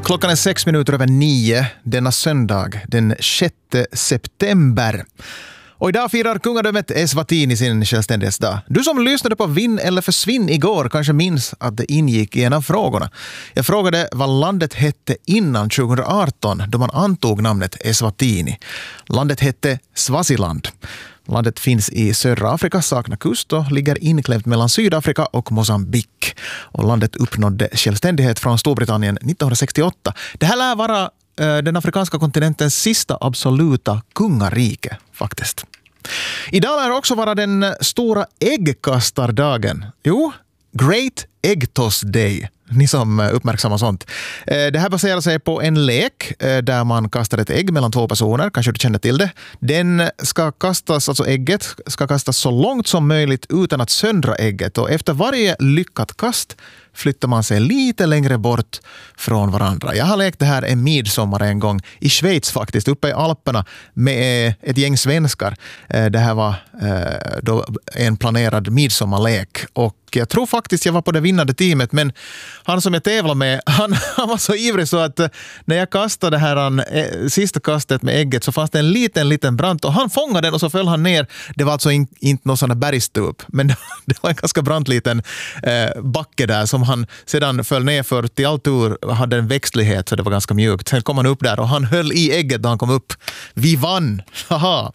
Klockan är 6:06 denna söndag, den 6 september. Och idag firar kungadömet Eswatini sin självständighetsdag. Du som lyssnade på Vinn eller försvinn igår kanske minns att det ingick i en av frågorna. Jag frågade vad landet hette innan 2018 då man antog namnet Eswatini. Landet hette Swaziland. Landet finns i södra Afrika, saknar kust och ligger inklämt mellan Sydafrika och Mozambique. Och landet uppnådde självständighet från Storbritannien 1968. Det här lär vara den afrikanska kontinentens sista absoluta kungarike faktiskt. Idag lär också vara den stora äggkastardagen. Jo, Great Egg Toss Day. Ni som uppmärksammar sånt. Det här baserar sig på en lek där man kastar ett ägg mellan två personer. Kanske du känner till det. Den ska kastas, alltså ägget ska kastas så långt som möjligt utan att söndra ägget. Och efter varje lyckat kast flyttar man sig lite längre bort från varandra. Jag har lekt det här en midsommar en gång i Schweiz faktiskt, uppe i Alperna med ett gäng svenskar. Det här var då en planerad midsommarlek och jag tror faktiskt jag var på det vinnande teamet, men han som jag tävlade med, han var så ivrig så att när jag kastade det här sista kastet med ägget så fanns det en liten brant och han fångade den och så föll han ner. Det var alltså inte någon sån här bergstup, men det var en ganska brant liten backe där som han sedan föll ner för till all tur hade en växtlighet så det var ganska mjukt. Sen kom han upp där och han höll i ägget då han kom upp. Vi vann! Haha!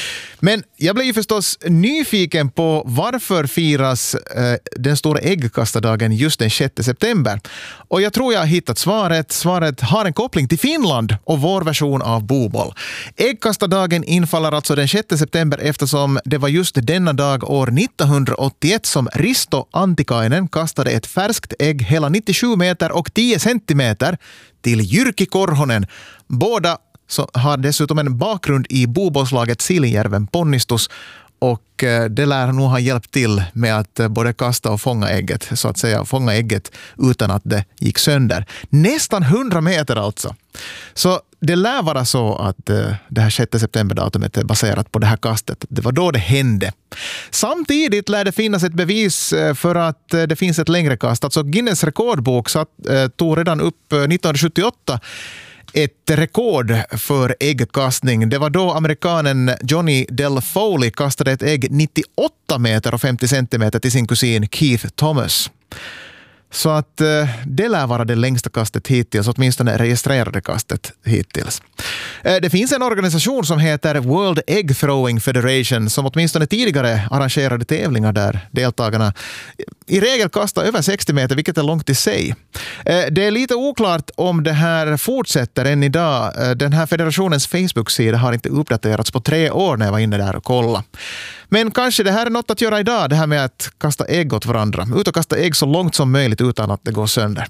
Men jag blev ju förstås nyfiken på varför firas den stora äggkastardagen just den 6 september. Och jag tror jag har hittat svaret. Svaret har en koppling till Finland och vår version av boboll. Äggkastardagen infaller alltså den 6 september eftersom det var just denna dag år 1981 som Risto Antikainen kastade ett färskt ägg hela 97 meter och 10 centimeter till Jyrki Korhonen. Båda så har dessutom en bakgrund i bobollslaget Siljärven Ponnistus och det lär nog ha hjälpt till med att både kasta och fånga ägget, så att säga fånga ägget utan att det gick sönder. Nästan 100 meter alltså. Så det lär vara så att det här 6 september-datumet är baserat på det här kastet. Det var då det hände. Samtidigt lär det finnas ett bevis för att det finns ett längre kast. Alltså Guinness rekordbok tog redan upp 1978 ett rekord för äggkastning. Det var då amerikanen Johnny Del Foley kastade ett ägg 98 meter och 50 centimeter till sin kusin Keith Thomas. Så att det lär vara det längsta kastet hittills, åtminstone registrerade kastet hittills. Det finns en organisation som heter World Egg Throwing Federation som åtminstone tidigare arrangerade tävlingar där deltagarna i regel kastar över 60 meter, vilket är långt i sig. Det är lite oklart om det här fortsätter än idag. Den här federationens Facebook-sida har inte uppdaterats på 3 år när jag var inne där och kollade. Men kanske det här är något att göra idag, det här med att kasta ägg åt varandra. Ut och kasta ägg så långt som möjligt utan att det går sönder.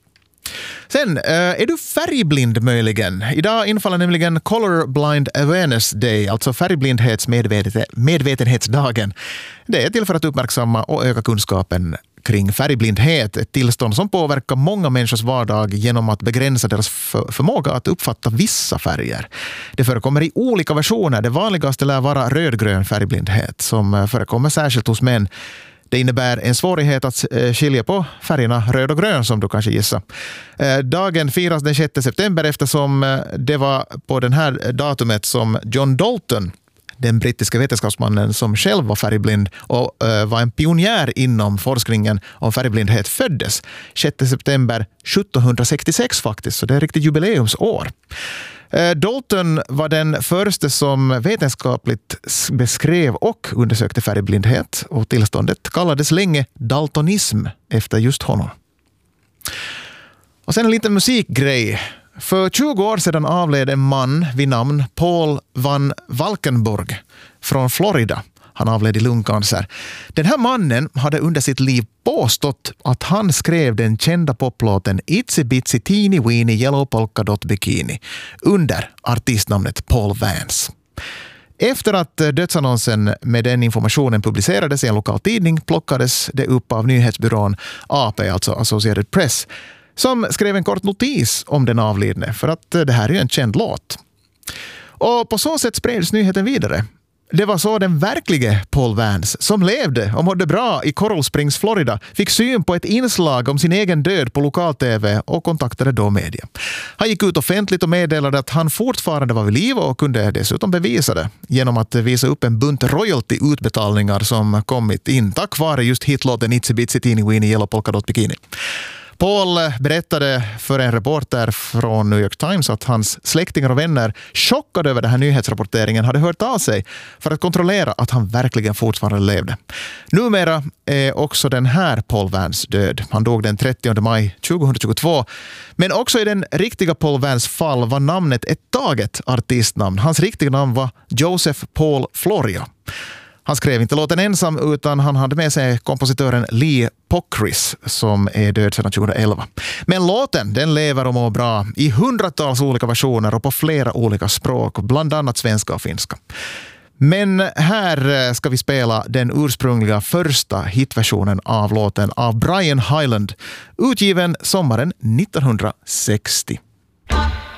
Sen, är du färgblind möjligen? Idag infaller nämligen Color Blind Awareness Day, alltså färgblindhetsmedvetenhetsdagen. Det är till för att uppmärksamma och öka kunskapen kring färgblindhet, ett tillstånd som påverkar många människors vardag genom att begränsa deras förmåga att uppfatta vissa färger. Det förekommer i olika versioner. Det vanligaste lär vara rödgrön färgblindhet som förekommer särskilt hos män. Det innebär en svårighet att skilja på färgerna röd och grön som du kanske gissar. Dagen firas den 6 september eftersom det var på den här datumet som John Dalton, den brittiska vetenskapsmannen som själv var färgblind och var en pionjär inom forskningen om färgblindhet, föddes 6 september 1766 faktiskt, så det är riktigt jubileumsår. Dalton var den första som vetenskapligt beskrev och undersökte färgblindhet och tillståndet kallades länge daltonism efter just honom. Och sen en liten musikgrej. För 20 år sedan avled en man vid namn Paul van Valkenburg från Florida. Han avled i lungcancer. Den här mannen hade under sitt liv påstått att han skrev den kända poplåten Itsy Bitsy Teeny Weeny Yellow Polka Dot Bikini under artistnamnet Paul Vance. Efter att dödsannonsen med den informationen publicerades i en lokal tidning plockades det upp av nyhetsbyrån AP, alltså Associated Press, som skrev en kort notis om den avlidne för att det här är ju en känd låt. Och på så sätt spreds nyheten vidare. Det var så den verklige Paul Vance, som levde och mådde bra i Coral Springs, Florida, fick syn på ett inslag om sin egen död på lokal-tv och kontaktade då media. Han gick ut offentligt och meddelade att han fortfarande var vid liv och kunde dessutom bevisa det genom att visa upp en bunt royalty-utbetalningar som kommit in tack vare just hitlåten Itsy Bitsy Teeny Weeny Yellow Polka Dot Bikini. Paul berättade för en reporter från New York Times att hans släktingar och vänner, chockade över den här nyhetsrapporteringen, hade hört av sig för att kontrollera att han verkligen fortfarande levde. Numera är också den här Paul Vance död. Han dog den 30 maj 2022. Men också i den riktiga Paul Vance fall var namnet ett taget artistnamn. Hans riktiga namn var Joseph Paul Florio. Han skrev inte låten ensam utan han hade med sig kompositören Lee Pockris som är död sedan 2011. Men låten, den lever och mår bra i hundratals olika versioner och på flera olika språk, bland annat svenska och finska. Men här ska vi spela den ursprungliga första hitversionen av låten av Brian Hyland, utgiven sommaren 1960.